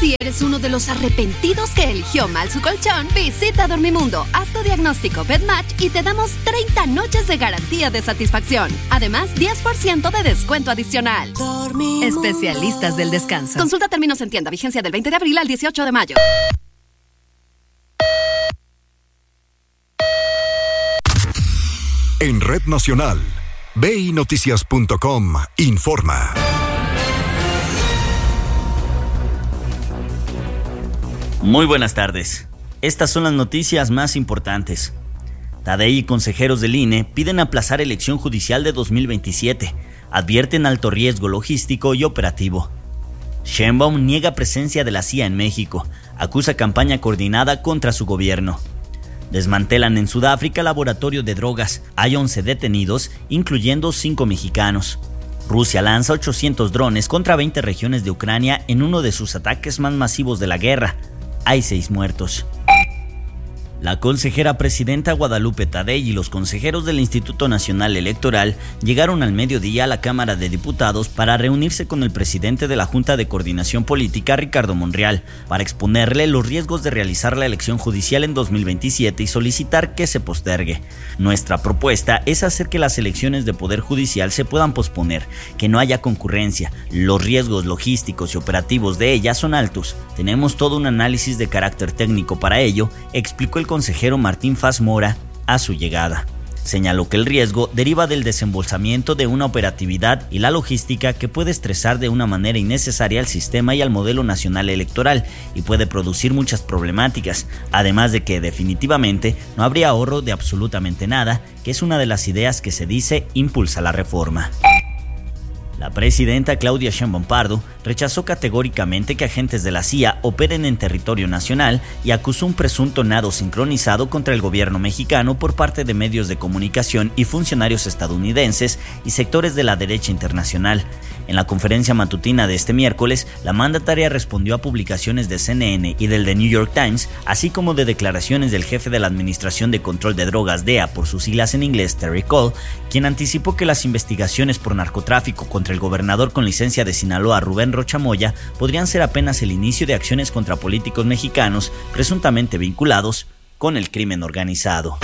Si eres uno de los arrepentidos que eligió mal su colchón, visita Dormimundo, haz tu diagnóstico BedMatch y te damos 30 noches de garantía de satisfacción. Además, 10% de descuento adicional. Dormimundo. Especialistas del descanso. Consulta términos en tienda. Vigencia del 20 de abril al 18 de mayo. En Red Nacional, BINoticias.com informa. Muy buenas tardes. Estas son las noticias más importantes. Tadei y consejeros del INE piden aplazar elección judicial de 2027. Advierten alto riesgo logístico y operativo. Sheinbaum niega presencia de la CIA en México. Acusa campaña coordinada contra su gobierno. Desmantelan en Sudáfrica laboratorio de drogas. Hay 11 detenidos, incluyendo 5 mexicanos. Rusia lanza 800 drones contra 20 regiones de Ucrania en uno de sus ataques más masivos de la guerra. Hay 6 muertos. La consejera presidenta Guadalupe Tadei y los consejeros del Instituto Nacional Electoral llegaron al mediodía a la Cámara de Diputados para reunirse con el presidente de la Junta de Coordinación Política, Ricardo Monreal, para exponerle los riesgos de realizar la elección judicial en 2027 y solicitar que se postergue. Nuestra propuesta es hacer que las elecciones de Poder Judicial se puedan posponer, que no haya concurrencia. Los riesgos logísticos y operativos de ellas son altos. Tenemos todo un análisis de carácter técnico para ello, explicó el consejero Martín Faz Mora a su llegada. Señaló que el riesgo deriva del desembolsamiento de una operatividad y la logística que puede estresar de una manera innecesaria al sistema y al modelo nacional electoral y puede producir muchas problemáticas, además de que definitivamente no habría ahorro de absolutamente nada, que es una de las ideas que se dice impulsa la reforma. La presidenta Claudia Sheinbaum Pardo rechazó categóricamente que agentes de la CIA operen en territorio nacional y acusó un presunto nado sincronizado contra el gobierno mexicano por parte de medios de comunicación y funcionarios estadounidenses y sectores de la derecha internacional. En la conferencia matutina de este miércoles, la mandataria respondió a publicaciones de CNN y del The New York Times, así como de declaraciones del jefe de la Administración de Control de Drogas, DEA por sus siglas en inglés, Terry Cole, quien anticipó que las investigaciones por narcotráfico contra el gobernador con licencia de Sinaloa, Rubén Rocha Moya, podrían ser apenas el inicio de acciones contra políticos mexicanos presuntamente vinculados con el crimen organizado.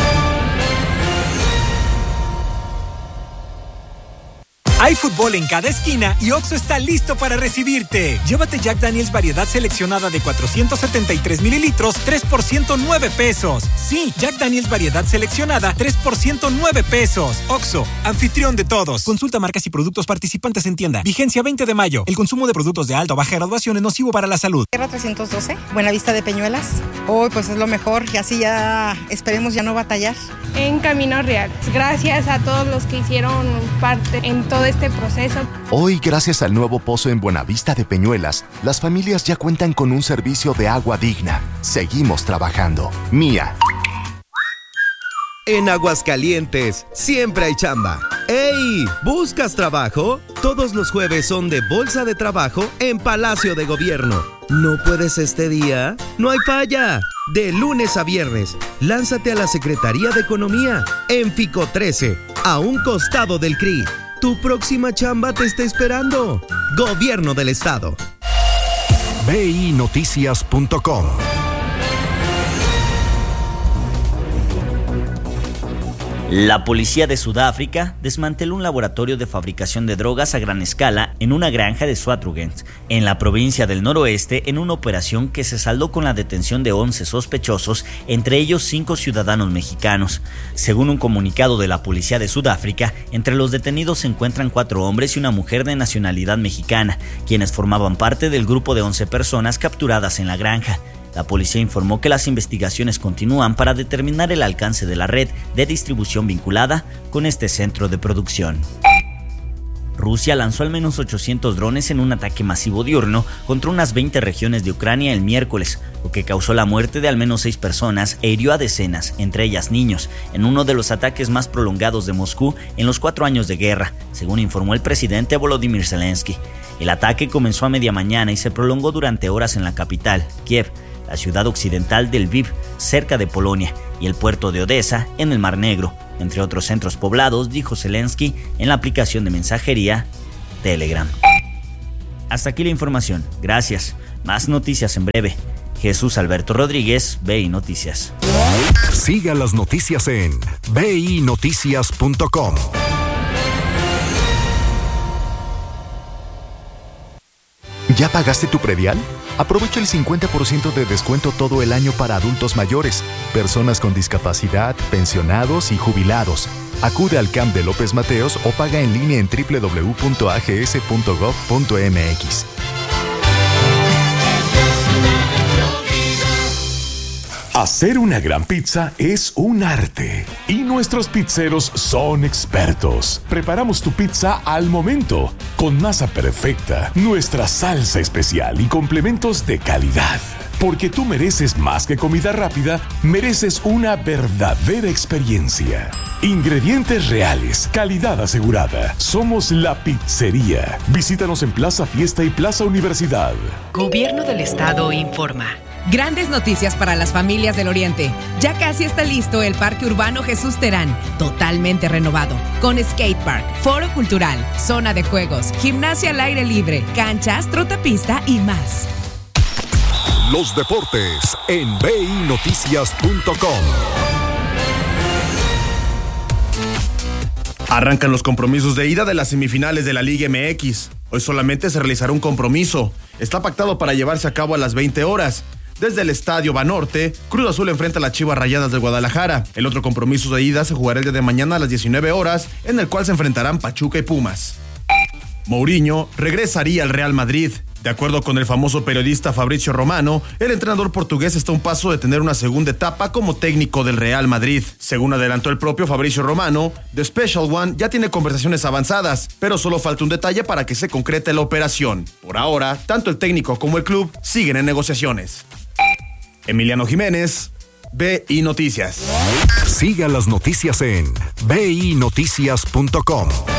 Hay fútbol en cada esquina y Oxxo está listo para recibirte. Llévate Jack Daniel's variedad seleccionada de 473 mililitros, 3 por 109 pesos. Sí, Jack Daniel's variedad seleccionada, 3 por 109 pesos. Oxxo, anfitrión de todos. Consulta marcas y productos participantes en tienda. Vigencia 20 de mayo. El consumo de productos de alta o baja graduación es nocivo para la salud. Tierra 312, Buenavista de Peñuelas. Hoy pues es lo mejor, y así ya esperemos ya no batallar. En Camino Real. Gracias a todos los que hicieron parte en todo este proceso. Hoy, gracias al nuevo pozo en Buenavista de Peñuelas, las familias ya cuentan con un servicio de agua digna. Seguimos trabajando. Mía. En Aguascalientes, siempre hay chamba. ¡Ey! ¿Buscas trabajo? Todos los jueves son de Bolsa de Trabajo en Palacio de Gobierno. ¿No puedes este día? ¡No hay falla! De lunes a viernes, lánzate a la Secretaría de Economía, en Fico 13, a un costado del CRI. Tu próxima chamba te está esperando. Gobierno del Estado. BINoticias.com. La policía de Sudáfrica desmanteló un laboratorio de fabricación de drogas a gran escala en una granja de Zwaluwe's, en la provincia del noroeste, en una operación que se saldó con la detención de 11 sospechosos, entre ellos 5 ciudadanos mexicanos. Según un comunicado de la policía de Sudáfrica, entre los detenidos se encuentran 4 hombres y una mujer de nacionalidad mexicana, quienes formaban parte del grupo de 11 personas capturadas en la granja. La policía informó que las investigaciones continúan para determinar el alcance de la red de distribución vinculada con este centro de producción. Rusia lanzó al menos 800 drones en un ataque masivo diurno contra unas 20 regiones de Ucrania el miércoles, lo que causó la muerte de al menos 6 personas e hirió a decenas, entre ellas niños, en uno de los ataques más prolongados de Moscú en los 4 años de guerra, según informó el presidente Volodymyr Zelensky. El ataque comenzó a media mañana y se prolongó durante horas en la capital, Kiev, la ciudad occidental de Lviv, cerca de Polonia, y el puerto de Odessa, en el Mar Negro, entre otros centros poblados, dijo Zelensky en la aplicación de mensajería Telegram. Hasta aquí la información. Gracias. Más noticias en breve. Jesús Alberto Rodríguez, BI Noticias. Siga las noticias en binoticias.com. ¿Ya pagaste tu predial? Aprovecha el 50% de descuento todo el año para adultos mayores, personas con discapacidad, pensionados y jubilados. Acude al CAMP de López Mateos o paga en línea en www.ags.gov.mx. Hacer una gran pizza es un arte y nuestros pizzeros son expertos. Preparamos tu pizza al momento, con masa perfecta, nuestra salsa especial y complementos de calidad. Porque tú mereces más que comida rápida, mereces una verdadera experiencia. Ingredientes reales, calidad asegurada. Somos la pizzería. Visítanos en Plaza Fiesta y Plaza Universidad. Gobierno del Estado informa. Grandes noticias para las familias del Oriente. Ya casi está listo el Parque Urbano Jesús Terán, totalmente renovado, con skatepark, foro cultural, zona de juegos, gimnasia al aire libre, canchas, trotapista y más. Los deportes en binoticias.com. Arrancan los compromisos de ida de las semifinales de la Liga MX. Hoy solamente se realizará un compromiso. Está pactado para llevarse a cabo a las 20 horas. Desde el Estadio Banorte, Cruz Azul enfrenta a las Chivas Rayadas de Guadalajara. El otro compromiso de ida se jugará el día de mañana a las 19 horas, en el cual se enfrentarán Pachuca y Pumas. Mourinho regresaría al Real Madrid. De acuerdo con el famoso periodista Fabrizio Romano, el entrenador portugués está a un paso de tener una segunda etapa como técnico del Real Madrid. Según adelantó el propio Fabrizio Romano, The Special One ya tiene conversaciones avanzadas, pero solo falta un detalle para que se concrete la operación. Por ahora, tanto el técnico como el club siguen en negociaciones. Emiliano Jiménez, BI Noticias. Siga las noticias en binoticias.com.